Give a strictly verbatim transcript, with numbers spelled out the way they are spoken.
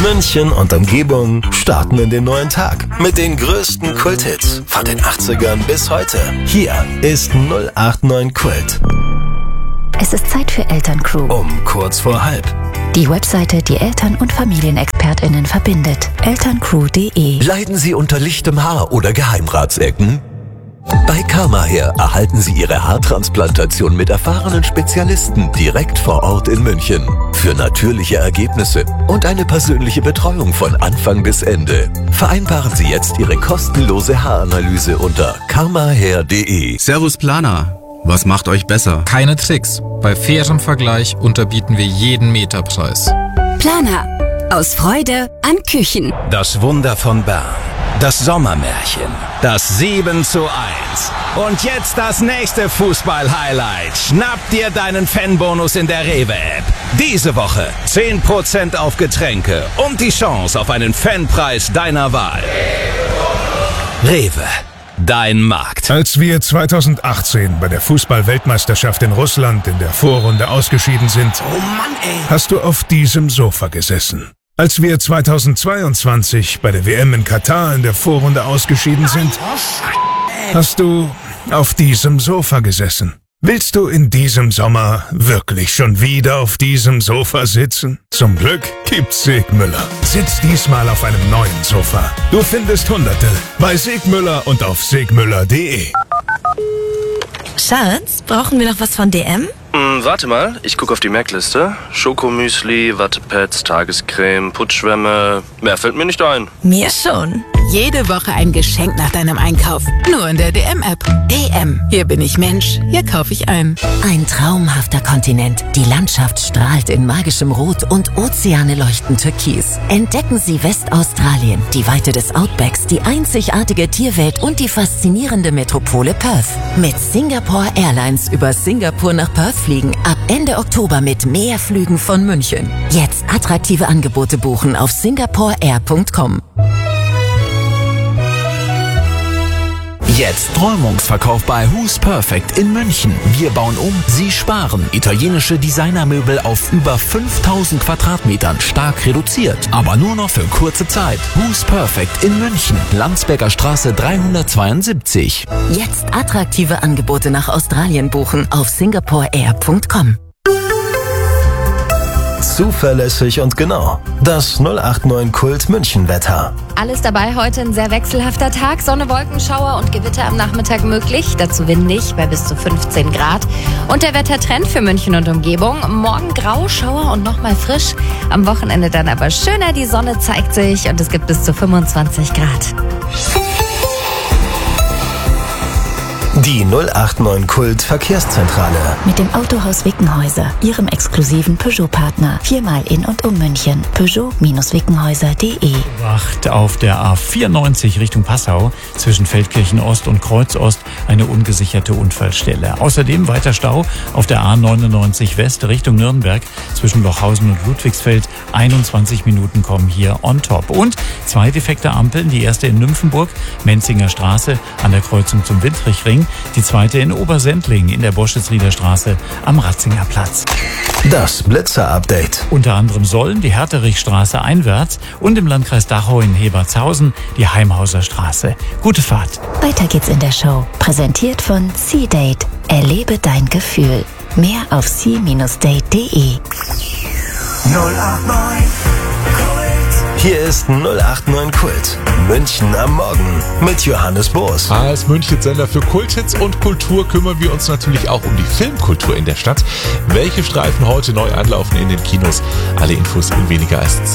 München und Umgebung starten in den neuen Tag mit den größten Kulthits von den achtzigern bis heute. Hier ist null acht neun Kult. Es ist Zeit für Elterncrew. Um kurz vor halb. Die Webseite, die Eltern- und FamilienexpertInnen verbindet. elterncrew punkt de. Leiden Sie unter lichtem Haar oder Geheimratsecken? Bei Karmahair erhalten Sie Ihre Haartransplantation mit erfahrenen Spezialisten direkt vor Ort in München. Für natürliche Ergebnisse und eine persönliche Betreuung von Anfang bis Ende. Vereinbaren Sie jetzt Ihre kostenlose Haaranalyse unter karmahair punkt de. Servus Planer. Was macht euch besser? Keine Tricks. Bei fairem Vergleich unterbieten wir jeden Meterpreis. Planer. Aus Freude an Küchen. Das Wunder von Bern. Das Sommermärchen. Das sieben zu eins. Und jetzt das nächste Fußball-Highlight. Schnapp dir deinen Fanbonus in der Rewe-App. Diese Woche zehn Prozent auf Getränke und die Chance auf einen Fanpreis deiner Wahl. Rewe. Dein Markt. Als wir zweitausendachtzehn bei der Fußball-Weltmeisterschaft in Russland in der Vorrunde ausgeschieden sind, Oh Mann, ey. hast du auf diesem Sofa gesessen. Als wir zweitausendzweiundzwanzig bei der W M in Katar in der Vorrunde ausgeschieden sind, hast du auf diesem Sofa gesessen. Willst du in diesem Sommer wirklich schon wieder auf diesem Sofa sitzen? Zum Glück gibt's Segmüller. Sitz diesmal auf einem neuen Sofa. Du findest Hunderte bei Segmüller und auf segmüller punkt de. Schatz, brauchen wir noch was von D M? Hm, warte mal, ich gucke auf die Merkliste. Schokomüsli, Wattepads, Tagescreme, Putzschwämme. Mehr fällt mir nicht ein. Mir schon. Jede Woche ein Geschenk nach deinem Einkauf. Nur in der D M-App. D M. Hier bin ich Mensch. Hier kaufe ich ein. Ein traumhafter Kontinent. Die Landschaft strahlt in magischem Rot und Ozeane leuchten türkis. Entdecken Sie Westaustralien, die Weite des Outbacks, die einzigartige Tierwelt und die faszinierende Metropole Perth. Mit Singapore Airlines über Singapur nach Perth fliegen ab Ende Oktober mit mehr Flügen von München. Jetzt attraktive Angebote buchen auf singapore air punkt com. Jetzt Räumungsverkauf bei Who's Perfect in München. Wir bauen um, Sie sparen. Italienische Designermöbel auf über fünftausend Quadratmetern, stark reduziert. Aber nur noch für kurze Zeit. Who's Perfect in München. Landsberger Straße dreihundertzweiundsiebzig. Jetzt attraktive Angebote nach Australien buchen auf singapore air punkt com. Zuverlässig und genau. Das null acht neun Kult München Wetter. Alles dabei, heute ein sehr wechselhafter Tag. Sonne, Wolken, Schauer und Gewitter am Nachmittag möglich. Dazu windig bei bis zu fünfzehn Grad. Und der Wettertrend für München und Umgebung. Morgen grau, Schauer und nochmal frisch. Am Wochenende dann aber schöner. Die Sonne zeigt sich und es gibt bis zu fünfundzwanzig Grad. Die null acht neun Kult Verkehrszentrale. Mit dem Autohaus Wickenhäuser, Ihrem exklusiven Peugeot-Partner. Viermal in und um München. peugeot Wickenhäuser punkt de. Wacht auf der A vierundneunzig Richtung Passau zwischen Feldkirchen Ost und Kreuz Ost eine ungesicherte Unfallstelle. Außerdem weiter Stau auf der A neunundneunzig West Richtung Nürnberg zwischen Lochhausen und Ludwigsfeld. einundzwanzig Minuten kommen hier on top. Und zwei defekte Ampeln. Die erste in Nymphenburg, Menzinger Straße an der Kreuzung zum Windrichring. Die zweite in Obersendling in der Boschelsrieder Straße am Ratzinger Platz. Das Blitzer-Update. Unter anderem sollen die Herterichstraße einwärts und im Landkreis Dachau in Hebertshausen die Heimhauser Straße. Gute Fahrt. Weiter geht's in der Show. Präsentiert von C-Date. Erlebe dein Gefühl. Mehr auf c Bindestrich date punkt de. null acht neun Kult. Hier ist null acht neun Kult. München am Morgen mit Johannes Boos. Als München-Sender für Kulthits und Kultur kümmern wir uns natürlich auch um die Filmkultur in der Stadt. Welche Streifen heute neu anlaufen in den Kinos? Alle Infos in weniger als